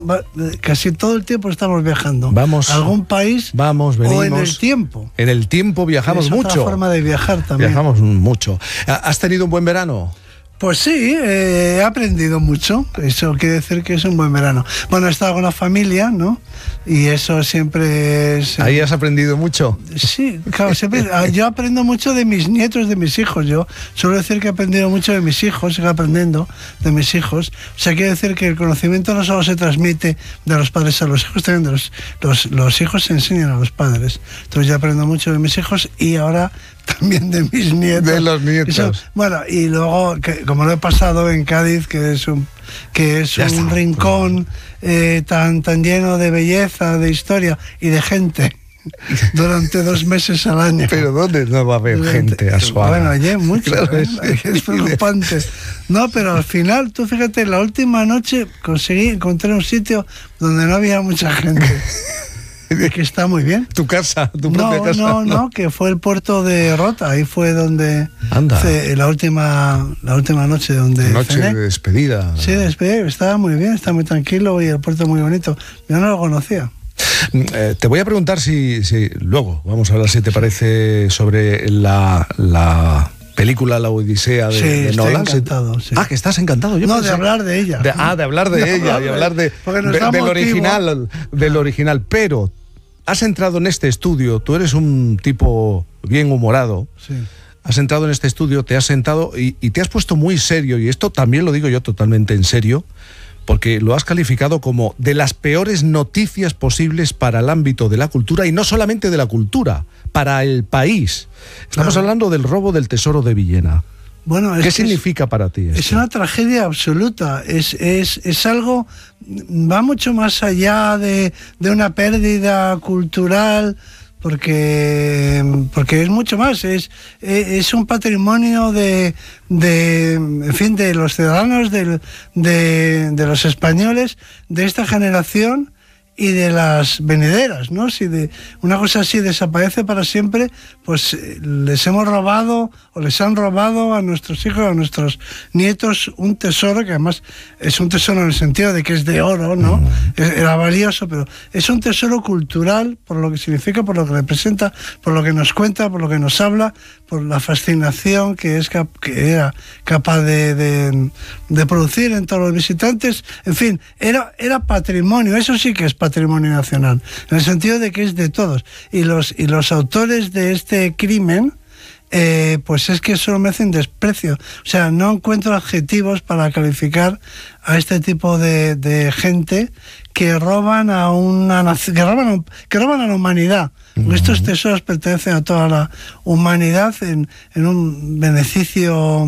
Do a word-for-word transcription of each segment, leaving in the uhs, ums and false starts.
Casi todo el tiempo estamos viajando. Vamos a algún país vamos, venimos, o en el tiempo. En el tiempo viajamos es mucho. Es otra forma de viajar también. Viajamos mucho. ¿Has tenido un buen verano? Pues sí, eh, he aprendido mucho. Eso quiere decir que es un buen verano. Bueno, he estado con la familia, ¿no? Y eso siempre es... ¿Ahí has aprendido mucho? Sí, claro, siempre, yo aprendo mucho de mis nietos, de mis hijos. Yo suelo decir que he aprendido mucho de mis hijos, sigo aprendiendo de mis hijos. O sea, quiere decir que el conocimiento no solo se transmite de los padres a los hijos, también de los, los, los hijos se enseñan a los padres. Entonces yo aprendo mucho de mis hijos y ahora también de mis nietos. De los nietos. Eso, bueno, y luego, que, como lo he pasado en Cádiz, que es un, que es un rincón eh, tan, tan lleno de belleza, de historia y de gente durante dos meses al año. ¿Pero dónde no va a haber durante, gente a su Bueno, allí mucho, claro, ¿eh? es, es preocupante. No, pero al final, tú fíjate, la última noche conseguí encontrar un sitio donde no había mucha gente. Que está muy bien. ¿Tu casa? ¿Tu propia no, casa? No, no, no, que fue el puerto de Rota. Ahí fue donde... Anda. Fue la última la última noche donde... Noche cené. de despedida. Sí, de despedida. Estaba muy bien, estaba muy tranquilo y el puerto muy bonito. Yo no lo conocía. Eh, te voy a preguntar si, si... Luego, vamos a hablar, si te parece, sobre la... la... película La Odisea de, sí, de Nolan. Encantado, sí. Ah, que estás encantado. Yo no, pensé... de hablar de ella. De, ah, de hablar de no, ella, no, de hablar de, de, del motivo. original, del original. Pero has entrado en este estudio, tú eres un tipo bien humorado. Sí. Has entrado en este estudio, te has sentado y, y te has puesto muy serio, y esto también lo digo yo totalmente en serio, porque lo has calificado como de las peores noticias posibles para el ámbito de la cultura, y no solamente de la cultura, para el país. Estamos claro. hablando del robo del tesoro de Villena. Bueno, ¿Qué significa es, para ti esto? Es una tragedia absoluta, es, es, es algo, va mucho más allá de, de una pérdida cultural, porque, porque es mucho más, es, es un patrimonio de, de, en fin, de los ciudadanos, de, de, de los españoles, de esta generación y de las venideras, ¿no? Si de una cosa así desaparece para siempre, pues les hemos robado o les han robado a nuestros hijos, a nuestros nietos un tesoro que además es un tesoro en el sentido de que es de oro, ¿no? Mm. Era valioso, pero es un tesoro cultural por lo que significa, por lo que representa, por lo que nos cuenta, por lo que nos habla, por la fascinación que es cap que era capaz de, de, de producir en todos los visitantes. En fin, era, era patrimonio, eso sí que es patrimonio nacional, en el sentido de que es de todos. Y los, y los autores de este crimen, eh, pues es que solo merecen desprecio. O sea, no encuentro adjetivos para calificar a este tipo de, de gente que roban a una nación, que roban a, que roban a la humanidad. Uh-huh. Estos tesoros pertenecen a toda la humanidad en, en un beneficio,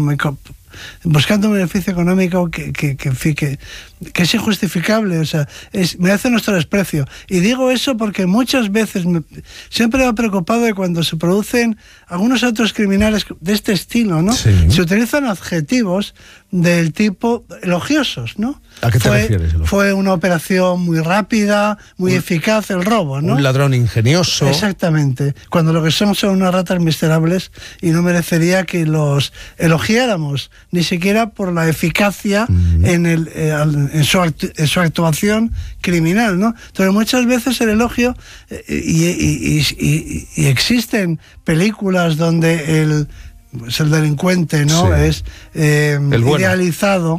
buscando un beneficio económico que, que, que, que, que es injustificable, o sea, es, me hace nuestro desprecio. Y digo eso porque muchas veces me, siempre me ha preocupado de cuando se producen algunos otros criminales de este estilo, ¿no? Sí. Se utilizan adjetivos del tipo elogiosos, ¿no? ¿A qué te fue, refieres? Fue una operación muy rápida, muy un, eficaz el robo, ¿no? Un ladrón ingenioso. Exactamente. Cuando lo que somos son unas ratas miserables y no merecería que los elogiáramos, ni siquiera por la eficacia mm. en, el, eh, en, su actu en su actuación criminal, ¿no? Entonces muchas veces el elogio, eh, y, y, y, y, y existen películas donde el... es el delincuente, ¿no? Sí. Es eh, bueno. idealizado.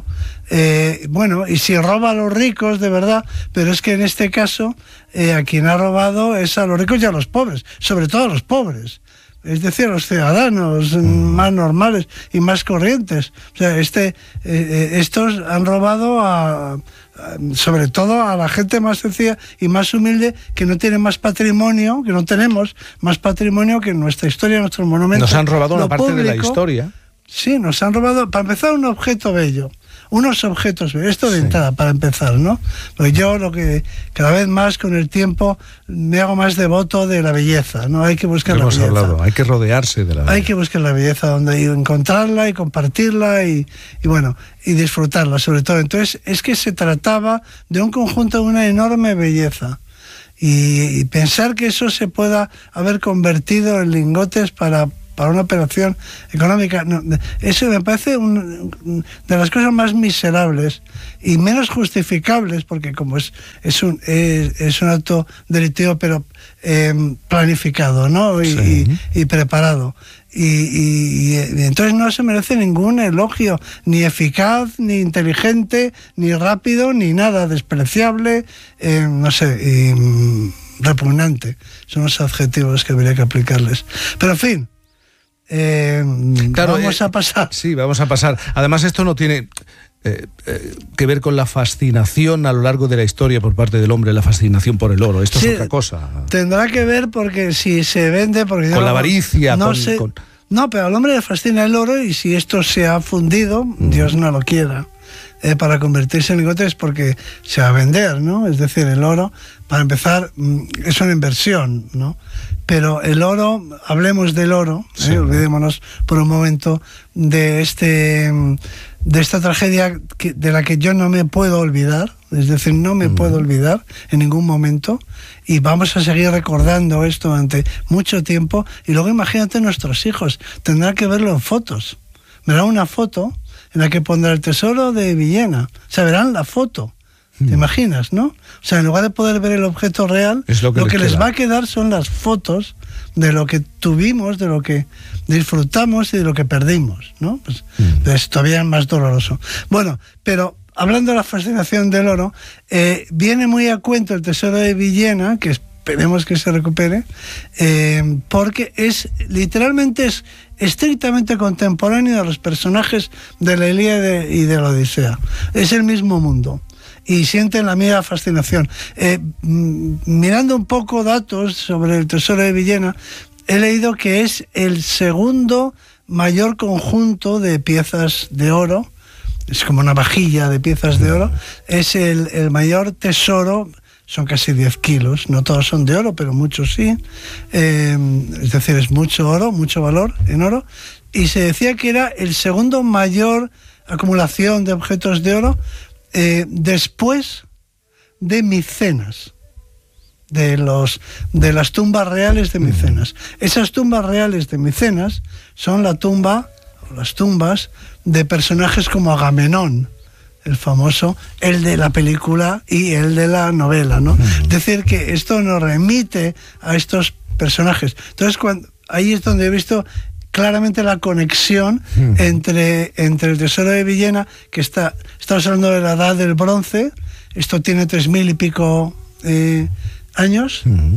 Eh, bueno, y si roba a los ricos, de verdad, pero es que en este caso, eh, a quien ha robado es a los ricos y a los pobres, sobre todo a los pobres. Es decir, a los ciudadanos mm. más normales y más corrientes. O sea, este, eh, estos han robado a... sobre todo a la gente más sencilla y más humilde, que no tiene más patrimonio, que no tenemos más patrimonio que nuestra historia, nuestros monumentos. Nos han robado una parte público, de la historia. Sí, nos han robado, para empezar, un objeto bello. Unos objetos bellos, esto de sí. entrada, para empezar, ¿no? Pues yo lo que cada vez más con el tiempo me hago más devoto de la belleza, ¿no? Hay que buscar Hemos la belleza. Hablado. Hay que rodearse de la belleza. Hay que buscar la belleza, donde encontrarla y compartirla y, y bueno, y disfrutarla sobre todo. Entonces, es que se trataba de un conjunto de una enorme belleza. Y, y pensar que eso se pueda haber convertido en lingotes para para una operación económica. No, eso me parece un, de las cosas más miserables y menos justificables, porque como es, es, un, es, es un acto delictivo, pero eh, planificado, ¿no? Y, sí. y, y preparado. Y, y, y entonces no se merece ningún elogio, ni eficaz, ni inteligente, ni rápido, ni nada, despreciable, eh, no sé, y, repugnante. Son los adjetivos que habría que aplicarles. Pero en fin, eh, claro, vamos eh, a pasar. Sí, vamos a pasar. Además, esto no tiene eh, eh, que ver con la fascinación a lo largo de la historia por parte del hombre, la fascinación por el oro. Esto sí, es otra cosa. Tendrá que ver porque si se vende... Porque con yo, la avaricia, no con, sé, con... No, pero al hombre le fascina el oro, y si esto se ha fundido, mm. Dios no lo quiera, eh, para convertirse en lingotes, porque se va a vender, ¿no? Es decir, el oro, para empezar, es una inversión, ¿no? Pero el oro, hablemos del oro, ¿eh? Sí. Olvidémonos por un momento de este de esta tragedia que, de la que yo no me puedo olvidar, es decir, no me mm. puedo olvidar en ningún momento, y vamos a seguir recordando esto durante mucho tiempo. Y luego imagínate, nuestros hijos tendrán que verlo en fotos, verán una foto en la que pondrá el tesoro de Villena, o sea, verán la foto. ¿Te imaginas, no? O sea, en lugar de poder ver el objeto real, es lo que, lo les, que les va a quedar son las fotos de lo que tuvimos, de lo que disfrutamos y de lo que perdimos, ¿no? Pues mm. es todavía más doloroso. Bueno, pero hablando de la fascinación del oro, eh, viene muy a cuento el tesoro de Villena, que esperemos que se recupere, eh, porque es literalmente es estrictamente contemporáneo a los personajes de la Ilíada y de la Odisea. Es el mismo mundo. Y sienten la misma fascinación. Eh, mirando un poco datos sobre el tesoro de Villena, he leído que es el segundo mayor conjunto de piezas de oro, es como una vajilla de piezas de oro, es el, el mayor tesoro, son casi diez kilos, no todos son de oro, pero muchos sí, eh, es decir, es mucho oro, mucho valor en oro, y se decía que era el segundo mayor acumulación de objetos de oro, Eh, después de Micenas, de, los, de las tumbas reales de Micenas. Esas tumbas reales de Micenas son la tumba, las tumbas de personajes como Agamenón, el famoso, el de la película y el de la novela, ¿no? Es decir, que esto nos remite a estos personajes. Entonces, cuando, ahí es donde he visto claramente la conexión mm. entre, entre el tesoro de Villena, que está, estamos hablando de la edad del bronce, esto tiene tres mil y pico eh, años, mm.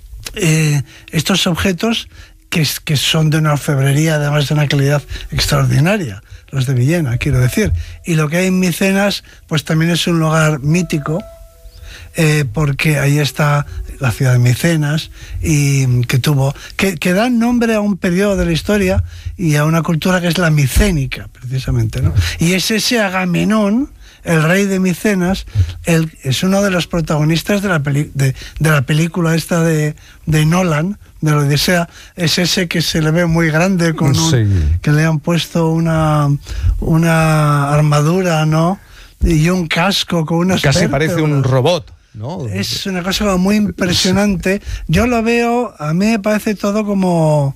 eh, estos objetos que, que son de una orfebrería, además de una calidad extraordinaria, los de Villena, quiero decir. Y lo que hay en Micenas, pues también es un lugar mítico, eh, porque ahí está la ciudad de Micenas, y que tuvo que, que da nombre a un periodo de la historia y a una cultura que es la micénica, precisamente, ¿no? Y es ese Agamenón, el rey de Micenas, el, es uno de los protagonistas de la, peli, de, de la película esta de, de Nolan, de la Odisea. Es ese que se le ve muy grande, con un, sí. que le han puesto una, una armadura, ¿no? Y un casco con unas casi vértebras. Parece un robot, ¿no? Es una cosa muy impresionante. Yo lo veo, a mí me parece todo como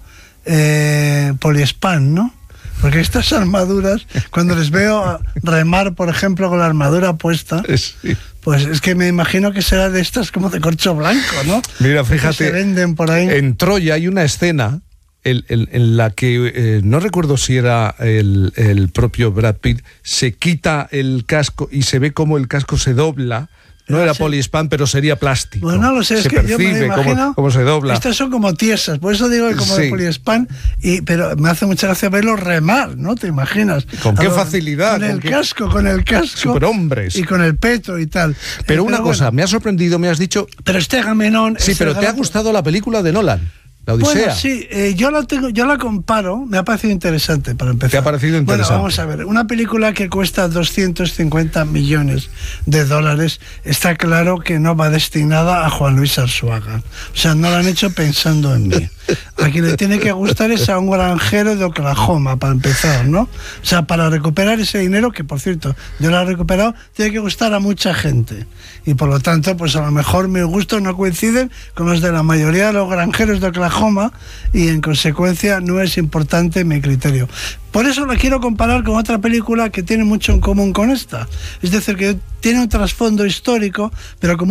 eh, poliespan, ¿no? Porque estas armaduras, cuando les veo remar, por ejemplo, con la armadura puesta, sí. pues es que me imagino que será de estas como de corcho blanco, ¿no? Mira, fíjate, que se venden por ahí. En Troya hay una escena en, en, en la que, eh, no recuerdo si era el, el propio Brad Pitt, se quita el casco y se ve como el casco se dobla. No era sí. poliespan, pero sería plástico. Bueno, no lo sé, es se que yo me imagino cómo, cómo se dobla. Estas son como tiesas, por eso digo que como sí. de poliespan, y, pero me hace mucha gracia verlos remar, ¿no? ¿Te imaginas? Con qué lo, facilidad. Con, con el qué... casco, con el casco. Superhombres. Y con el peto y tal. Pero eh, una pero cosa, bueno, me ha sorprendido, me has dicho... Pero este Agamenón... Sí, este pero ¿te ha gustado la película de Nolan? La Odisea. Bueno, sí, eh, yo la tengo, yo la comparo, me ha parecido interesante para empezar. ¿Te ha parecido interesante? Bueno, vamos a ver, una película que cuesta doscientos cincuenta millones de dólares, está claro que no va destinada a Juan Luis Arzuaga. O sea, no la han hecho pensando en mí. A quien le tiene que gustar es a un granjero de Oklahoma, para empezar, ¿no? O sea, para recuperar ese dinero, que por cierto, yo lo he recuperado, tiene que gustar a mucha gente. Y por lo tanto, pues a lo mejor mis gustos no coinciden con los de la mayoría de los granjeros de Oklahoma y en consecuencia no es importante mi criterio. Por eso la quiero comparar con otra película que tiene mucho en común con esta. Es decir, que tiene un trasfondo histórico, pero como